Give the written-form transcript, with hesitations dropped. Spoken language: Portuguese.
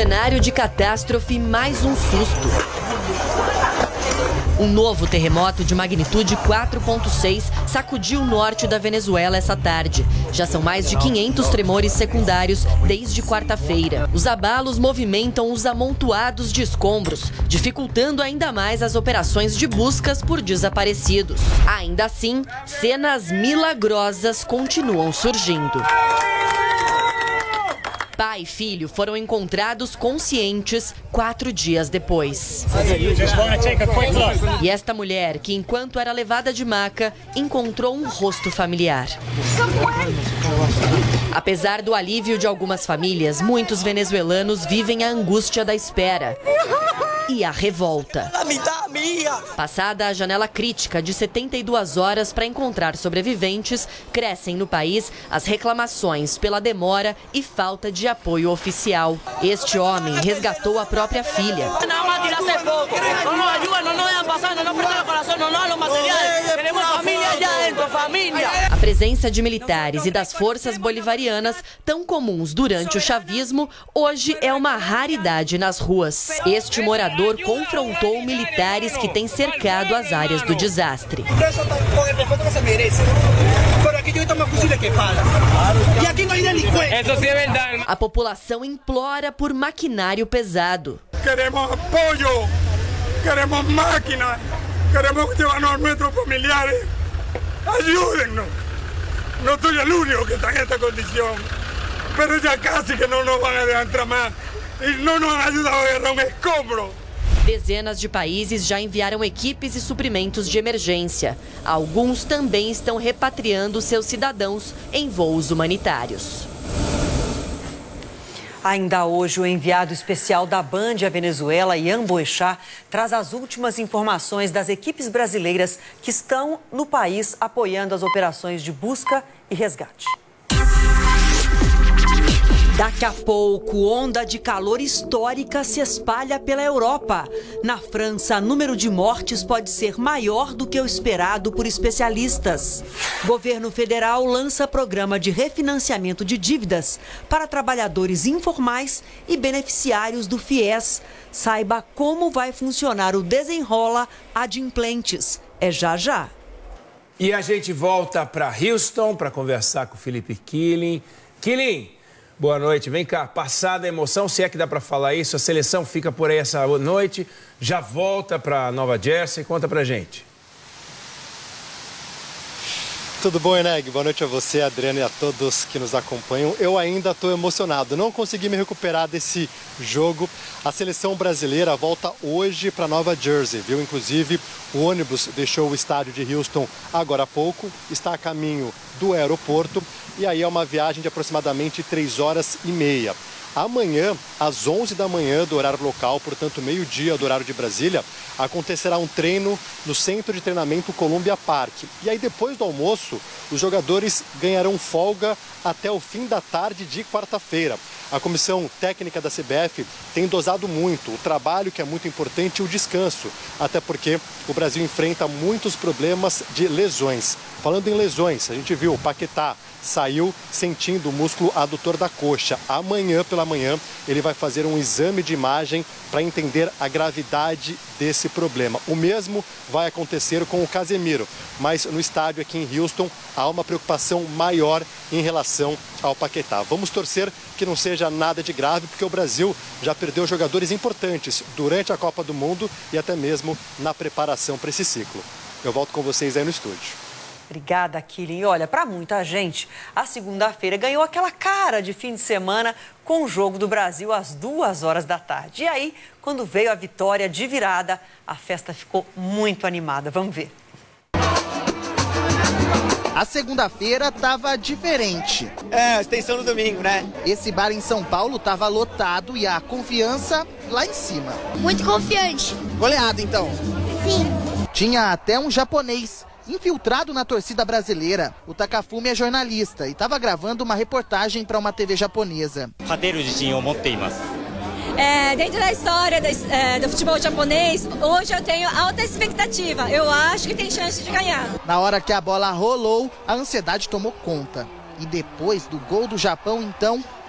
cenário de catástrofe, mais um susto. Um novo terremoto de magnitude 4,6 sacudiu o norte da Venezuela essa tarde. Já são mais de 500 tremores secundários desde quarta-feira. Os abalos movimentam os amontoados de escombros, dificultando ainda mais as operações de buscas por desaparecidos. Ainda assim, cenas milagrosas continuam surgindo. Pai e filho foram encontrados conscientes 4 dias depois. E esta mulher, que enquanto era levada de maca, encontrou um rosto familiar. Apesar do alívio de algumas famílias, muitos venezuelanos vivem a angústia da espera e a revolta. Passada a janela crítica de 72 horas para encontrar sobreviventes, crescem no país as reclamações pela demora e falta de apoio oficial. Este homem resgatou a própria filha. A presença de militares e das forças bolivarianas, tão comuns durante o chavismo, hoje é uma raridade nas ruas. Este morador confrontou militares que têm cercado as áreas do desastre. A população implora por maquinário pesado. Queremos apoio, queremos máquinas, queremos llevarnos a nossos familiares. Ayúdennos. No soy el único que está en esta condición, pero ya casi que no nos van a dejar entrar más y no nos han ayudado a agarrar un escombro. Dezenas de países já enviaram equipes e suprimentos de emergência. Alguns também estão repatriando seus cidadãos em voos humanitários. Ainda hoje, o enviado especial da Band à Venezuela, Ian Boechat, traz as últimas informações das equipes brasileiras que estão no país apoiando as operações de busca e resgate. Daqui a pouco, onda de calor histórica se espalha pela Europa. Na França, o número de mortes pode ser maior do que o esperado por especialistas. Governo federal lança programa de refinanciamento de dívidas para trabalhadores informais e beneficiários do FIES. Saiba como vai funcionar o Desenrola Adimplentes. É já já. E a gente volta para Houston para conversar com o Felipe Killing. Killing, boa noite. Vem cá, passada a emoção, se é que dá para falar isso, a seleção fica por aí essa noite, já volta para Nova Jersey, conta pra gente. Tudo bom, Eneg? Boa noite a você, Adriano, e a todos que nos acompanham. Eu ainda estou emocionado, não consegui me recuperar desse jogo. A seleção brasileira volta hoje para Nova Jersey, viu? Inclusive, o ônibus deixou o estádio de Houston agora há pouco, está a caminho do aeroporto, e aí é uma viagem de aproximadamente 3h30. Amanhã, às 11 da manhã do horário local, portanto meio-dia do horário de Brasília, acontecerá um treino no Centro de Treinamento Columbia Park. E aí depois do almoço, os jogadores ganharão folga até o fim da tarde de quarta-feira. A comissão técnica da CBF tem dosado muito o trabalho, que é muito importante, e o descanso, até porque o Brasil enfrenta muitos problemas de lesões. Falando em lesões, a gente viu o Paquetá saiu sentindo o músculo adutor da coxa. Amanhã pela manhã ele vai fazer um exame de imagem para entender a gravidade desse problema. O mesmo vai acontecer com o Casemiro, mas no estádio aqui em Houston há uma preocupação maior em relação ao Paquetá. Vamos torcer que não seja nada de grave, porque o Brasil já perdeu jogadores importantes durante a Copa do Mundo e até mesmo na preparação para esse ciclo. Eu volto com vocês aí no estúdio. Obrigada, Killing. E olha, para muita gente, a segunda-feira ganhou aquela cara de fim de semana com o Jogo do Brasil às 2h da tarde. E aí, quando veio a vitória de virada, a festa ficou muito animada. Vamos ver. A segunda-feira estava diferente. Extensão no domingo, né? Esse bar em São Paulo estava lotado e a confiança lá em cima. Muito confiante. Goleado, então? Sim. Tinha até um japonês infiltrado na torcida brasileira. O Takafumi é jornalista e estava gravando uma reportagem para uma TV japonesa. Dentro da história do futebol japonês, hoje eu tenho alta expectativa. Eu acho que tem chance de ganhar. Na hora que a bola rolou, a ansiedade tomou conta. E depois do gol do Japão, então,